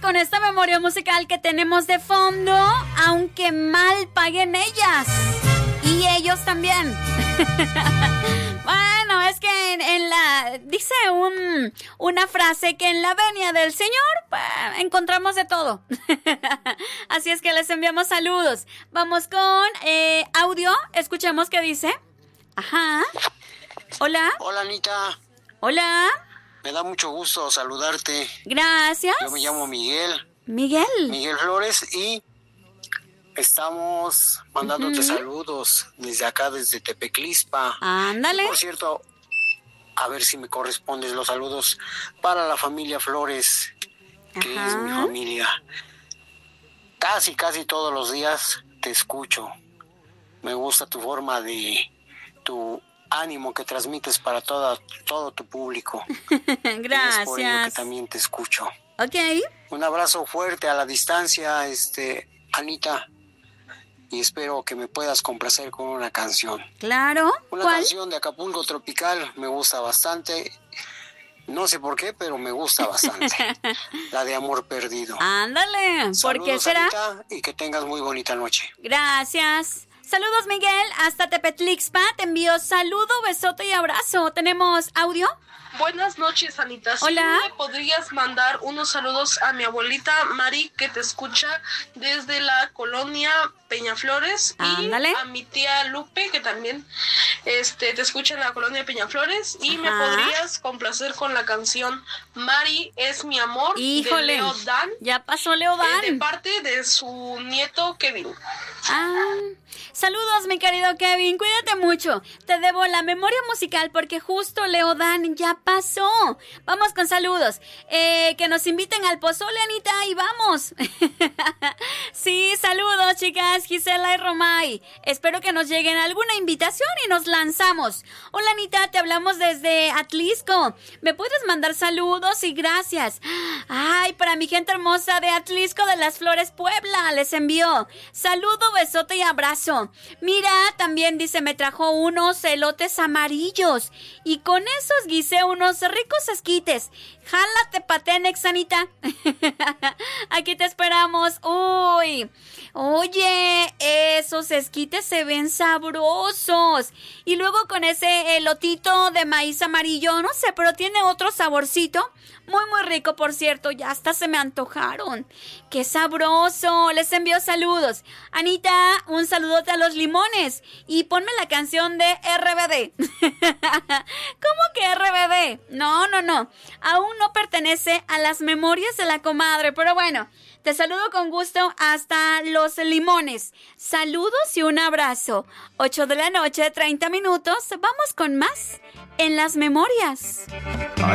con esta memoria musical que tenemos de fondo, aunque mal paguen ellas. Y ellos también. Bueno, es que dice una frase que en la venia del Señor encontramos de todo. Así es que les enviamos saludos. Vamos con audio. Escuchemos qué dice. Ajá. Hola. Hola, Anita. Hola. Me da mucho gusto saludarte. Gracias. Yo me llamo Miguel. Miguel Flores, y estamos mandándote saludos desde acá, desde Tepeclispa. Ándale. Y por cierto, a ver si me corresponden los saludos para la familia Flores, que es mi familia. Casi todos los días te escucho. Me gusta tu forma tu ánimo que transmites para todo tu público. Gracias. Es por ello que también te escucho. Ok. Un abrazo fuerte a la distancia, Anita, y espero que me puedas complacer con una canción. Claro. Una ¿Cuál? canción de Acapulco Tropical, me gusta bastante. No sé por qué, pero me gusta bastante. La de Amor Perdido. Ándale. ¿Por qué Saludos, será? Anita, y que tengas muy bonita noche. Gracias. Saludos, Miguel, hasta Tepetlixpa. Te envío saludo, besote y abrazo. ¿Tenemos audio? Buenas noches, Anita. Hola. ¿Sí me podrías mandar unos saludos a mi abuelita Mari, que te escucha desde la colonia Peñaflores? Ándale. Y a mi tía Lupe, que también te escucha en la colonia Peñaflores. Y me podrías complacer con la canción Mari es mi amor. Híjole. De Leo Dan. Ya pasó Leo Dan. De parte de su nieto Kevin. Saludos, mi querido Kevin, cuídate mucho. Te debo la memoria musical porque justo Leo Dan ya pasó. Vamos con saludos. Que nos inviten al pozole, Anita, y vamos. Sí, saludos, chicas, Gisela y Romay. Espero que nos lleguen alguna invitación y nos lanzamos. Hola, Anita, te hablamos desde Atlisco. ¿Me puedes mandar saludos y gracias? Ay, para mi gente hermosa de Atlisco de las Flores, Puebla, les envío saludo, besote y abrazo. Mira, también dice, me trajo unos elotes amarillos y con esos guisé unos ricos esquites. Jálate patenex, Anita. Aquí te esperamos. Uy, oye, esos esquites se ven sabrosos. Y luego con ese elotito de maíz amarillo, no sé, pero tiene otro saborcito. Muy, muy rico, por cierto. Ya hasta se me antojaron. ¡Qué sabroso! Les envío saludos. Anita, un saludote a los limones. Y ponme la canción de RBD. ¿Cómo que RBD? No. Aún no pertenece a las memorias de la comadre. Pero bueno, te saludo con gusto hasta los limones. Saludos y un abrazo. 8 de la noche, 30 minutos. Vamos con más en las memorias.